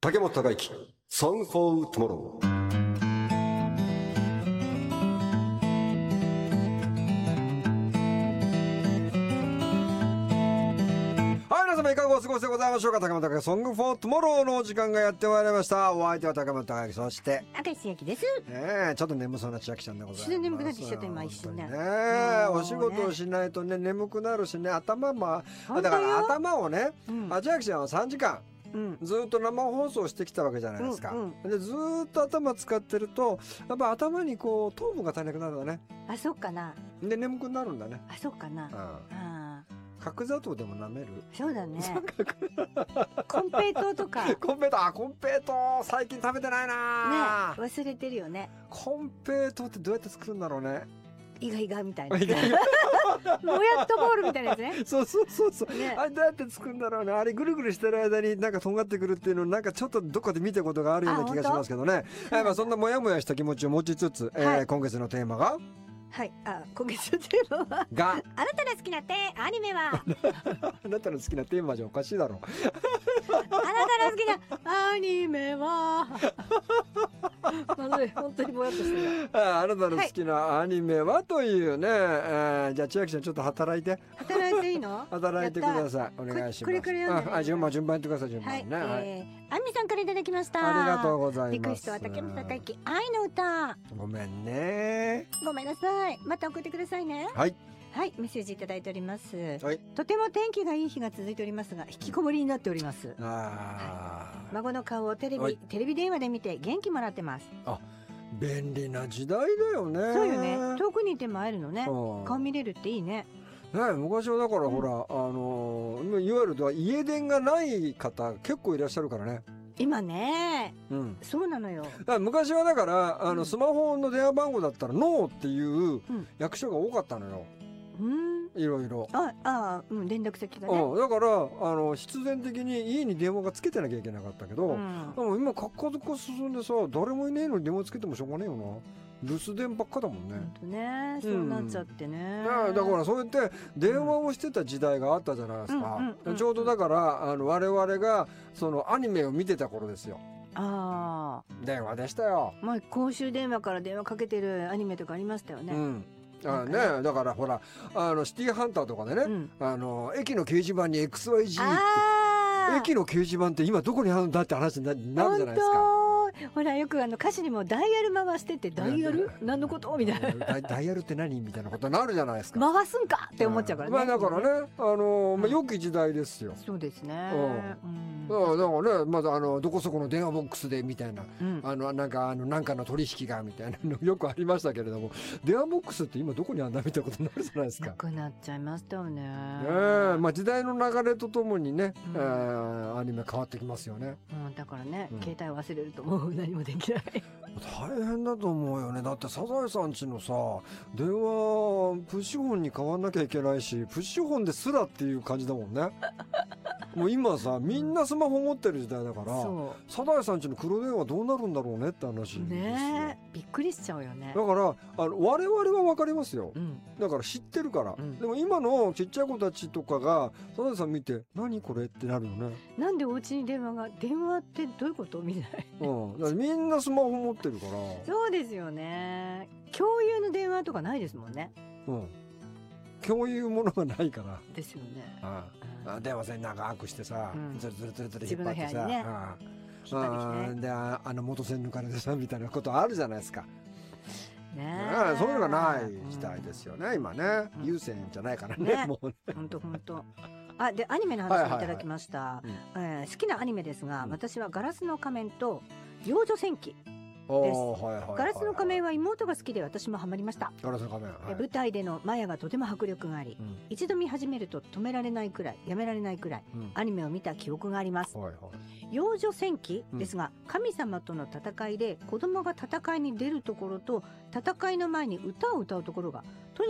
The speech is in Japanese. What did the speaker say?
竹本孝之 Song for Tomorrow。皆様いかがお過ごしでございましょうか。竹本孝之ソングフォートゥモローのお時間がやってまいりました。お相手は竹本孝之、そして明石焼きです。 ちょっと眠そうな千秋ちゃんでございます。 一瞬眠くなってきちゃった今一瞬ね。 お仕事をしないとね眠くなるしね、頭もだから頭をね、千秋ちゃんは3時間ずっと生放送してきたわけじゃないですか。でずっと頭使ってるとやっぱ頭にこう糖分が足りなくなるんだね。 あ、そっかな。 で眠くなるんだね。 あ、そっかな。 角砂糖でも舐める？ そうだね。コンペイトーとか。 コンペイトー最近食べてないな。 ね、忘れてるよね。 コンペイトーってどうやって作るんだろうね。 イガイガみたいな。もやっとボールみたいなやつね。そう。 あれどうやって作るんだろうね。あれぐるぐるしてる間になんかとんがってくるっていうのなんかちょっとどっかで見たことがあるような気がしますけどね。まあそんなモヤモヤした気持ちを持ちつつ、今月のテーマが。 はい、今月のテーマはあなたの好きなアニメはあなたの好きなテーマじゃおかしいだろ。 あなたの好きなアニメは本当にぼやっとしてる。 あなたの好きなアニメはというね、じゃあ千秋ちゃんちょっと働いていいの？ 働いてください。お願いします。 これ読んでね。 順番やってください。順番ね。 アンミさんからいただきました。 ありがとうございます。 リクエストは竹本孝之愛の歌。 ごめんね。 ごめんなさい。また送ってくださいね。 はい、 メッセージいただいております。 はい、 とても天気がいい日が続いておりますが引きこもりになっております。孫の顔をテレビ電話で見て元気もらってます。 便利な時代だよね。 そうよね。遠くにいても会えるのね。顔見れるっていいね。 昔はだからほら、いわゆる家電がない方結構いらっしゃるからね。 今ね、そうなのよ。 昔はだからスマホの電話番号だったらノーっていう役所が多かったのよ。いろいろ。 連絡先がね。 だから必然的に家に電話がつけてなきゃいけなかったけど、でも今活発化進んでさ、誰もいねえのに電話つけてもしょうがねえよな。留守電ばっかだもんね。 そうなっちゃってね。 だからそうやって電話をしてた時代があったじゃないですか。ちょうどだから我々がそのアニメを見てた頃ですよ。電話でしたよ。 公衆電話から電話かけてるアニメとかありましたよね。 だからほらシティーハンターとかでね、駅の掲示板に XYG って駅の掲示板って今どこにあるんだって話になるじゃないですか。 ほらよく歌詞にもダイヤル回してて、ダイヤル何のことみたいな。 ダイヤルって何みたいなことになるじゃないですか。 回すんかって思っちゃうからね。 だからね良き時代ですよ。 そうですね。 だからね、まずどこそこの電話ボックスでみたいな、なんかの取引がみたいなのよくありましたけれども、電話ボックスって今どこにあんだみたいなことになるじゃないですか。 なくなっちゃいましたよね。 時代の流れとともにね、アニメ変わってきますよね。 だからね、携帯忘れるともう何もできない。 大変だと思うよね。だってサザエさんちのさ電話プッシュホンに変わんなきゃいけないし、プッシュホンですらっていう感じだもんね。もう今さみんなスマホ持ってる時代だから、サザエさんちの黒電話どうなるんだろうねって話ですよね。びっくりしちゃうよね。 だから我々は分かりますよ、だから知ってるから、でも今のちっちゃい子たちとかがサザエさん見て何これってなるよね。 なんでお家に電話ってどういうことみたいな、だからみんなスマホ持ってるから。 そうですよね。共有の電話とかないですもんね。 共有ものがないからですよね。 電話線長くしてさ、ずる引っ張ってさ、 自分の部屋にね、 で元線抜かれてさみたいなことあるじゃないですか。 そういうのがない時代ですよね今ね。有線じゃないからね。もう本当。でアニメの話をいただきました。好きなアニメですが、私はガラスの仮面と幼女戦記です。ガラスの仮面は妹が好きで私もハマりました。 ガラスの仮面、 舞台でのマヤがとても迫力があり、一度見始めると止められないくらい、やめられないくらい、アニメを見た記憶があります。幼女戦記ですが、神様との戦いで子供が戦いに出るところと戦いの前に歌を歌うところが